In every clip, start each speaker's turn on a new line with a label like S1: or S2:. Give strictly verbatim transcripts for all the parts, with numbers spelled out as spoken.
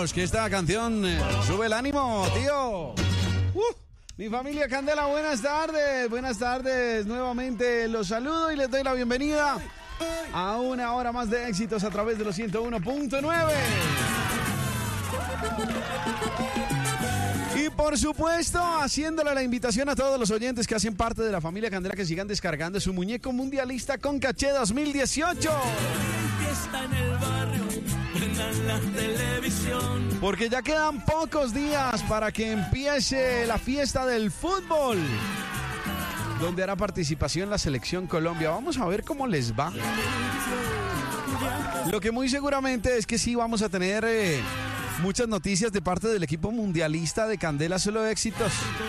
S1: vamos, que esta canción eh, sube el ánimo, tío. Uh, mi familia Candela, buenas tardes, buenas tardes. Nuevamente los saludo y les doy la bienvenida a una hora más de éxitos a través de los ciento uno punto nueve. Y por supuesto, haciéndole la invitación a todos los oyentes que hacen parte de la familia Candela que sigan descargando su muñeco mundialista con caché dos mil dieciocho. Porque ya quedan pocos días para que empiece la fiesta del fútbol, donde hará participación la selección Colombia. Vamos a ver cómo les va. Lo que muy seguramente es que sí vamos a tener eh, muchas noticias de parte del equipo mundialista de Candela Solo Éxitos.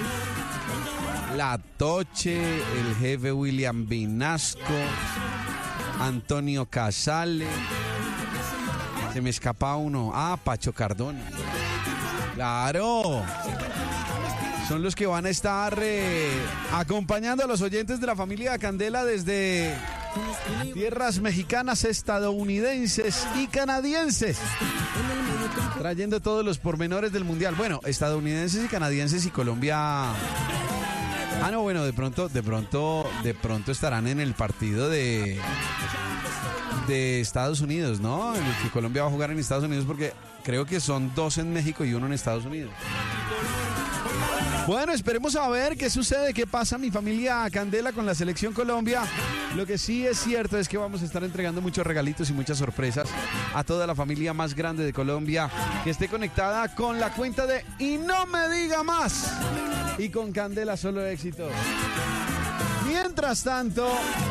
S1: La Toche, el jefe William Vinasco, Antonio Casale. Se me escapa uno. Ah, Pacho Cardona. Claro. Son los que van a estar eh, acompañando a los oyentes de la familia Candela desde tierras mexicanas, estadounidenses y canadienses, trayendo todos los pormenores del mundial. Bueno, estadounidenses y canadienses y Colombia. Ah, no, bueno, de pronto, de pronto, de pronto estarán en el partido de de Estados Unidos, ¿no? En el que Colombia va a jugar en Estados Unidos, porque creo que son dos en México y uno en Estados Unidos. Bueno, esperemos a ver qué sucede, qué pasa mi familia Candela con la selección Colombia. Lo que sí es cierto es que vamos a estar entregando muchos regalitos y muchas sorpresas a toda la familia más grande de Colombia que esté conectada con la cuenta de Y No Me Diga Más y con Candela Solo Éxitos. Mientras tanto,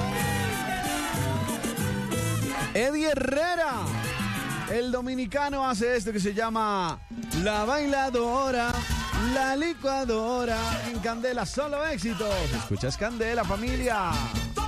S1: Eddie Herrera, el dominicano, hace esto que se llama La Bailadora, La Licuadora, en Candela Solo Éxitos. Escuchas Candela, familia.